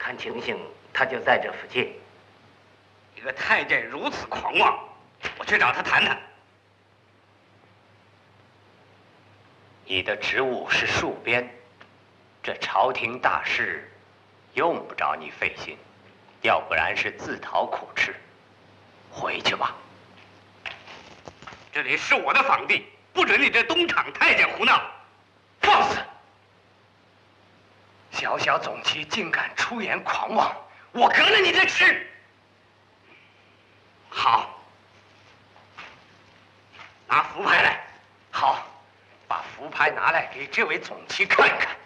看情形，他就在这附近。 一个太监如此狂妄，我去找他谈谈。 你的职务是戍边，这朝廷大事，用不着你费心，要不然是自讨苦吃。回去吧。 这里是我的坊地，不准你这东厂太监胡闹。放肆！ 小小总旗竟敢出言狂妄，我革了你的职！ 好，拿符牌来。 好，把符牌拿来给这位总旗看看。